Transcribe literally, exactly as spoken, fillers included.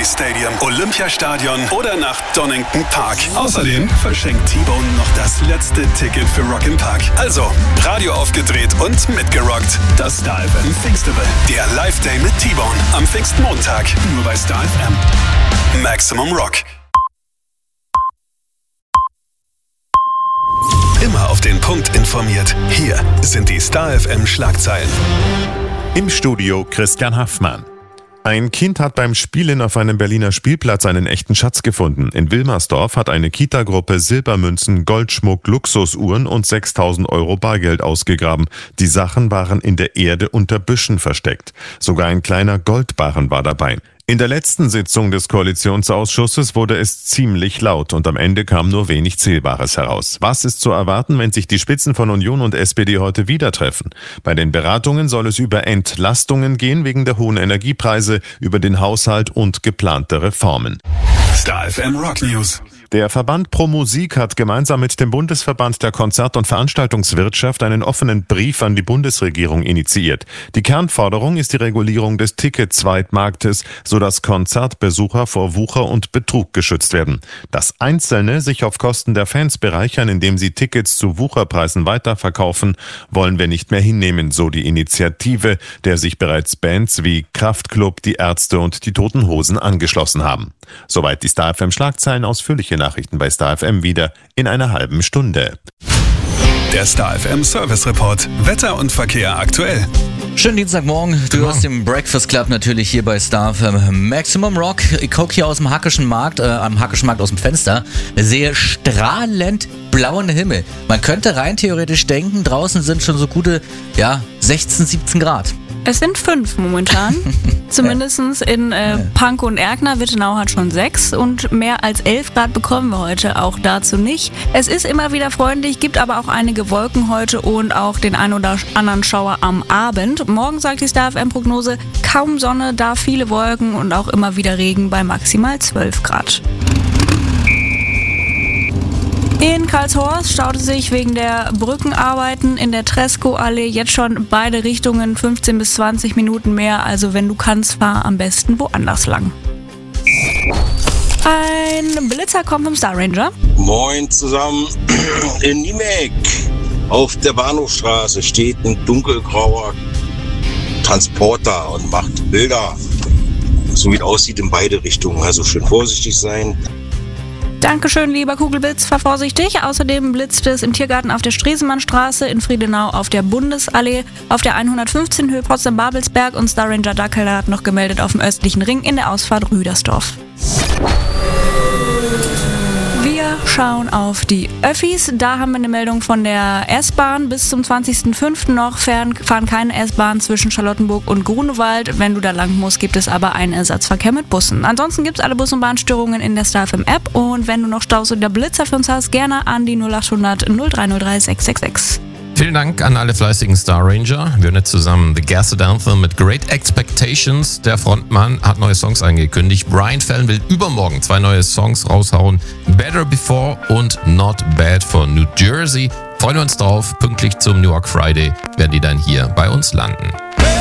Stadium, Olympiastadion oder nach Donington Park. Außerdem verschenkt T-Bone noch das letzte Ticket für Rock im Park. Also, Radio aufgedreht und mitgerockt. Das Star F M Pfingstfestival. Der Live-Day mit T-Bone am Pfingstmontag. Nur bei Star F M. Maximum Rock. Immer auf den Punkt informiert. Hier sind die Star F M Schlagzeilen. Im Studio Christian Haffmann. Ein Kind hat beim Spielen auf einem Berliner Spielplatz einen echten Schatz gefunden. In Wilmersdorf hat eine Kita-Gruppe Silbermünzen, Goldschmuck, Luxusuhren und sechstausend Euro Bargeld ausgegraben. Die Sachen waren in der Erde unter Büschen versteckt. Sogar ein kleiner Goldbarren war dabei. In der letzten Sitzung des Koalitionsausschusses wurde es ziemlich laut und am Ende kam nur wenig Zählbares heraus. Was ist zu erwarten, wenn sich die Spitzen von Union und S P D heute wieder treffen? Bei den Beratungen soll es über Entlastungen gehen wegen der hohen Energiepreise, über den Haushalt und geplante Reformen. Star F M Rock News. Der Verband Pro Musik hat gemeinsam mit dem Bundesverband der Konzert- und Veranstaltungswirtschaft einen offenen Brief an die Bundesregierung initiiert. Die Kernforderung ist die Regulierung des Ticket-Zweitmarktes, sodass Konzertbesucher vor Wucher und Betrug geschützt werden. Dass Einzelne sich auf Kosten der Fans bereichern, indem sie Tickets zu Wucherpreisen weiterverkaufen, wollen wir nicht mehr hinnehmen, so die Initiative, der sich bereits Bands wie Kraftklub, die Ärzte und die Toten Hosen angeschlossen haben. Soweit die Star F M Schlagzeilen. Ausführliche Nachrichten bei Star F M wieder in einer halben Stunde. Der Star F M Service Report. Wetter und Verkehr aktuell. Schönen Dienstagmorgen. Du hörst den Breakfast Club natürlich hier bei Star F M Maximum Rock. Ich gucke hier aus dem Hackischen Markt, äh, am Hackischen Markt aus dem Fenster, sehe strahlend blauen Himmel. Man könnte rein theoretisch denken, draußen sind schon so gute, ja, sechzehn, siebzehn Grad. Es sind fünf momentan, zumindest in äh, Pankow und Erkner. Wittenau hat schon sechs und mehr als elf Grad bekommen wir heute auch dazu nicht. Es ist immer wieder freundlich, gibt aber auch einige Wolken heute und auch den ein oder anderen Schauer am Abend. Morgen sagt die Star F M-Prognose, kaum Sonne, da viele Wolken und auch immer wieder Regen bei maximal zwölf Grad. In Karlshorst staut es sich wegen der Brückenarbeiten in der Tresco-Allee jetzt schon beide Richtungen fünfzehn bis zwanzig Minuten mehr. Also wenn du kannst, fahr am besten woanders lang. Ein Blitzer kommt vom Star Ranger. Moin zusammen. In Niemek auf der Bahnhofstraße steht ein dunkelgrauer Transporter und macht Bilder. So wie es aussieht in beide Richtungen. Also schön vorsichtig sein. Dankeschön, lieber Kugelblitz, fahr vorsichtig. Außerdem blitzt es im Tiergarten auf der Stresemannstraße, in Friedenau auf der Bundesallee, auf der hundertfünfzehn Höhe Potsdam-Babelsberg und Star Ranger Dackel hat noch gemeldet auf dem östlichen Ring in der Ausfahrt Rüdersdorf. Wir schauen auf die Öffis. Da haben wir eine Meldung von der S-Bahn. Bis zum zwanzigsten fünften noch fahren keine S-Bahnen zwischen Charlottenburg und Grunewald. Wenn du da lang musst, gibt es aber einen Ersatzverkehr mit Bussen. Ansonsten gibt es alle Bus- und Bahnstörungen in der Star F M App. Und wenn du noch Staus oder Blitzer für uns hast, gerne an die null acht hundert null drei null drei sechs sechs sechs. Vielen Dank an alle fleißigen Star Ranger. Wir hören jetzt zusammen The Gasset Anthem mit Great Expectations. Der Frontmann hat neue Songs angekündigt. Brian Fallon will übermorgen zwei neue Songs raushauen. Better Before und Not Bad for New Jersey. Freuen wir uns drauf. Pünktlich zum New York Friday werden die dann hier bei uns landen.